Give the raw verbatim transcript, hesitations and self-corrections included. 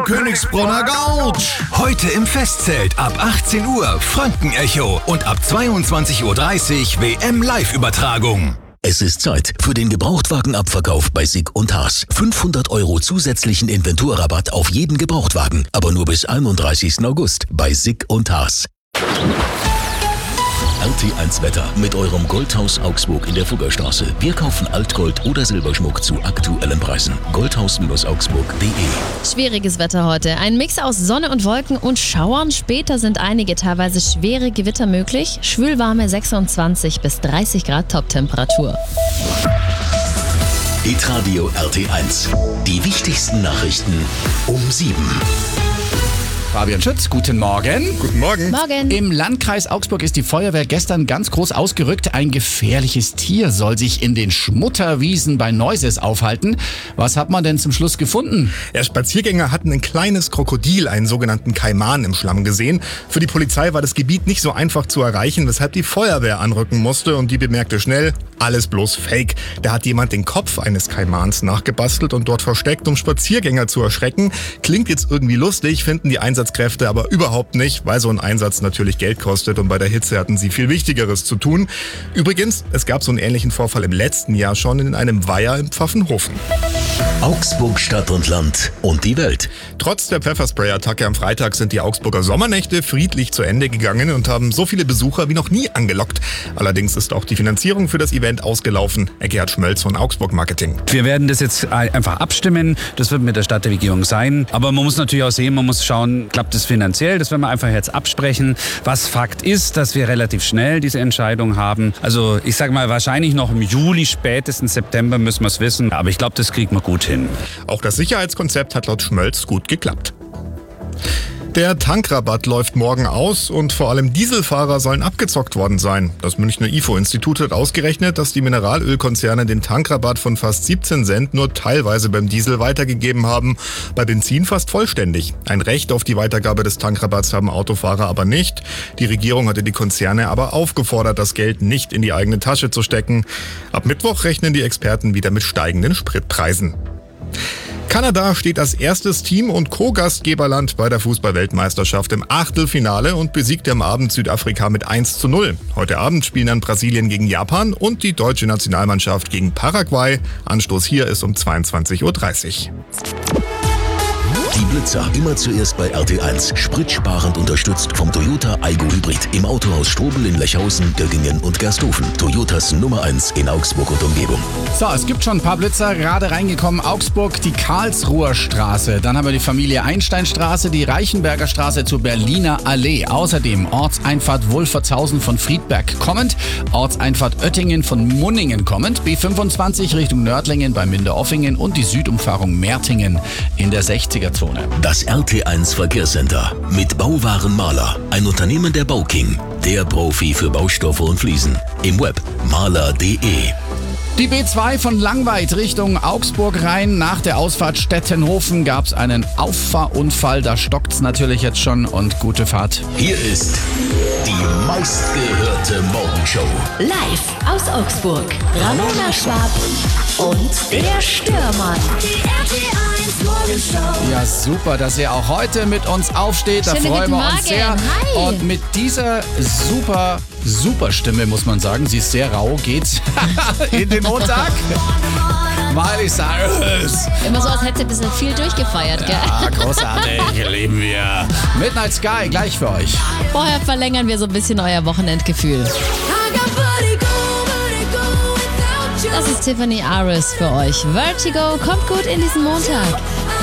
Königsbrunner Gauch. Heute im Festzelt ab achtzehn Uhr Franken-Echo und ab zweiundzwanzig Uhr dreißig W M-Live-Übertragung. Es ist Zeit für den Gebrauchtwagenabverkauf bei Sig und Haas. fünfhundert Euro zusätzlichen Inventurrabatt auf jeden Gebrauchtwagen, aber nur bis einunddreißigsten August bei Sig und Haas. R T eins Wetter mit eurem Goldhaus Augsburg in der Fuggerstraße. Wir kaufen Altgold oder Silberschmuck zu aktuellen Preisen. goldhaus augsburg punkt de. Schwieriges Wetter heute. Ein Mix aus Sonne und Wolken und Schauern. Später sind einige teilweise schwere Gewitter möglich. Schwülwarme sechsundzwanzig bis dreißig Grad Toptemperatur. Hitradio R T eins. Die wichtigsten Nachrichten um sieben. Fabian Schütz, guten Morgen. Guten Morgen. Morgen. Im Landkreis Augsburg ist die Feuerwehr gestern ganz groß ausgerückt. Ein gefährliches Tier soll sich in den Schmutterwiesen bei Neuses aufhalten. Was hat man denn zum Schluss gefunden? Ja, Spaziergänger hatten ein kleines Krokodil, einen sogenannten Kaiman, im Schlamm gesehen. Für die Polizei war das Gebiet nicht so einfach zu erreichen, weshalb die Feuerwehr anrücken musste und die bemerkte schnell, alles bloß Fake. Da hat jemand den Kopf eines Kaimans nachgebastelt und dort versteckt, um Spaziergänger zu erschrecken. Klingt jetzt irgendwie lustig, finden die Einsatzkräfte aber überhaupt nicht, weil so ein Einsatz natürlich Geld kostet und bei der Hitze hatten sie viel Wichtigeres zu tun. Übrigens, es gab so einen ähnlichen Vorfall im letzten Jahr schon in einem Weiher in Pfaffenhofen. Augsburg, Stadt und Land und die Welt. Trotz der Pfefferspray-Attacke am Freitag sind die Augsburger Sommernächte friedlich zu Ende gegangen und haben so viele Besucher wie noch nie angelockt. Allerdings ist auch die Finanzierung für das Event ausgelaufen. Gerhard Schmölz von Augsburg Marketing. Wir werden das jetzt einfach abstimmen. Das wird mit der Stadtregierung sein. Aber man muss natürlich auch sehen, man muss schauen, klappt es finanziell? Das werden wir einfach jetzt absprechen. Was Fakt ist, dass wir relativ schnell diese Entscheidung haben. Also ich sage mal, wahrscheinlich noch im Juli, spätestens September müssen wir es wissen. Aber ich glaube, das kriegen wir gut hin. Auch das Sicherheitskonzept hat laut Schmölz gut geklappt. Der Tankrabatt läuft morgen aus und vor allem Dieselfahrer sollen abgezockt worden sein. Das Münchner I F O-Institut hat ausgerechnet, dass die Mineralölkonzerne den Tankrabatt von fast siebzehn Cent nur teilweise beim Diesel weitergegeben haben, bei Benzin fast vollständig. Ein Recht auf die Weitergabe des Tankrabatts haben Autofahrer aber nicht. Die Regierung hatte die Konzerne aber aufgefordert, das Geld nicht in die eigene Tasche zu stecken. Ab Mittwoch rechnen die Experten wieder mit steigenden Spritpreisen. Kanada steht als erstes Team- und Co-Gastgeberland bei der Fußball-Weltmeisterschaft im Achtelfinale und besiegte am Abend Südafrika mit eins zu null. Heute Abend spielen dann Brasilien gegen Japan und die deutsche Nationalmannschaft gegen Paraguay. Anstoß hier ist um zweiundzwanzig Uhr dreißig. Die Blitzer immer zuerst bei R T eins. Spritsparend unterstützt vom Toyota Aygo Hybrid. Im Autohaus Strobel in Lechhausen, Göggingen und Gersthofen. Toyotas Nummer eins in Augsburg und Umgebung. So, es gibt schon ein paar Blitzer, gerade reingekommen. Augsburg, die Karlsruher Straße. Dann haben wir die Familie Einsteinstraße, die Reichenberger Straße zur Berliner Allee. Außerdem Ortseinfahrt Wolfertshausen von Friedberg kommend. Ortseinfahrt Oettingen von Munningen kommend. B fünfundzwanzig Richtung Nördlingen bei Minderoffingen und die Südumfahrung Mertingen in der sechziger Zone. Das R T eins Verkehrscenter mit Bauwaren Maler. Ein Unternehmen der Bauking. Der Profi für Baustoffe und Fliesen. Im Web maler punkt de. Die B zwei von Langweid Richtung Augsburg rein. Nach der Ausfahrt Stettenhofen gab es einen Auffahrunfall. Da stockt's natürlich jetzt schon und gute Fahrt. Hier ist die meistgehörte Morgenshow. Live aus Augsburg. Ramona Schwab und der Stürmann. Die R T eins Morgenshow. Ja, super, dass ihr auch heute mit uns aufsteht. Da Schönen freuen wir guten uns sehr. Morgen. Hi. Und mit dieser super, super Stimme, muss man sagen, sie ist sehr rau, geht's in den Montag. Miley Cyrus. Immer so, als hätte sie ein bisschen viel durchgefeiert, gell? Ja, großartig, lieben wir. Midnight Sky, gleich für euch. Vorher verlängern wir so ein bisschen euer Wochenendgefühl. Das ist Tiffany Aris für euch. Vertigo kommt gut in diesen Montag.